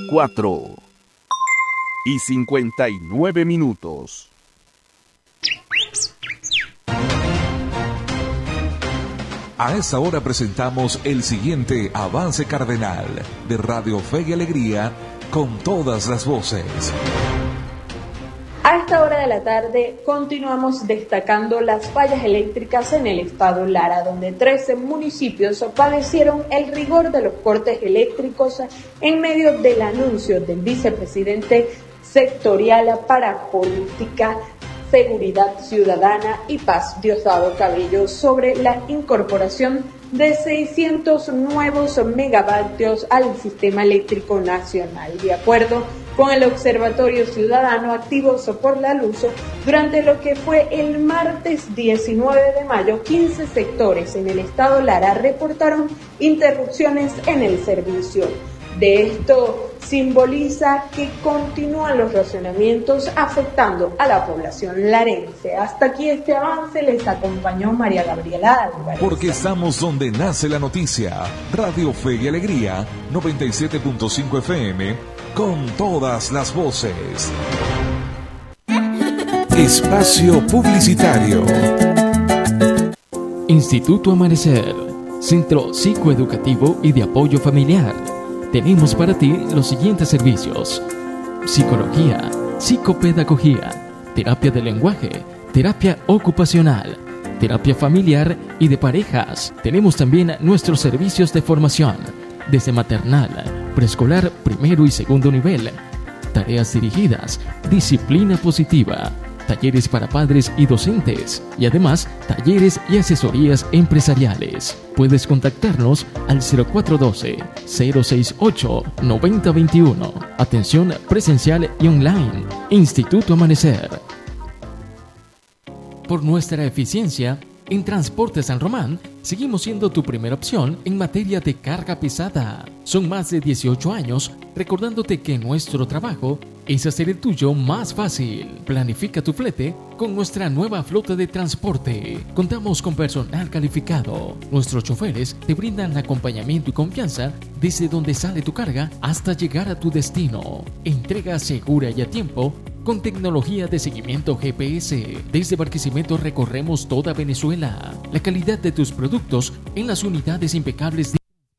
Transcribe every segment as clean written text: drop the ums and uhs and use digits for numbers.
4:59. A esta hora presentamos el siguiente avance cardenal de Radio Fe y Alegría con todas las voces. A esta hora de la tarde continuamos destacando las fallas eléctricas en el estado Lara, donde 13 municipios padecieron el rigor de los cortes eléctricos en medio del anuncio del vicepresidente sectorial para política, seguridad ciudadana y paz, Diosdado Cabello, sobre la incorporación de 600 nuevos megavatios al sistema eléctrico nacional. De acuerdo con el Observatorio Ciudadano Activos por la Luz, durante lo que fue el martes 19 de mayo, 15 sectores en el estado Lara reportaron interrupciones en el servicio. De esto simboliza que continúan los racionamientos afectando a la población larense. Hasta aquí este avance, les acompañó María Gabriela Álvarez. Porque estamos donde nace la noticia. Radio Fe y Alegría, 97.5 FM, con todas las voces. Espacio Publicitario. Instituto Amanecer, Centro Psicoeducativo y de Apoyo Familiar. Tenemos para ti los siguientes servicios: psicología, psicopedagogía, terapia de lenguaje, terapia ocupacional, terapia familiar y de parejas. Tenemos también nuestros servicios de formación, desde maternal, preescolar, primero y segundo nivel, tareas dirigidas, disciplina positiva, talleres para padres y docentes, y además talleres y asesorías empresariales. Puedes contactarnos al 0412-068-9021. Atención presencial y online. Instituto Amanecer. Por nuestra eficiencia, en Transporte San Román, seguimos siendo tu primera opción en materia de carga pesada. Son más de 18 años recordándote que nuestro trabajo es hacer el tuyo más fácil. Planifica tu flete con nuestra nueva flota de transporte. Contamos con personal calificado. Nuestros choferes te brindan acompañamiento y confianza desde donde sale tu carga hasta llegar a tu destino. Entrega segura y a tiempo con tecnología de seguimiento GPS. Desde Barquisimeto recorremos toda Venezuela. La calidad de tus productos en las unidades impecables de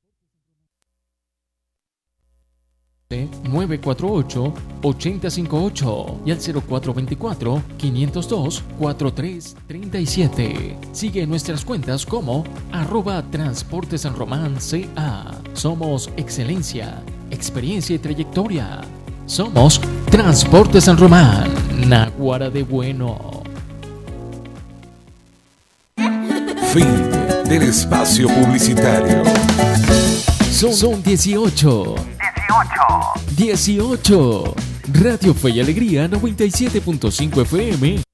948-8058 y al 0424-502-4337. Sigue nuestras cuentas como @transportesanromanca. Somos excelencia, experiencia y trayectoria. Somos Transporte San Román, Naguara de Bueno. Fin del espacio publicitario. Son 18. 18. Radio Fe y Alegría 97.5 FM.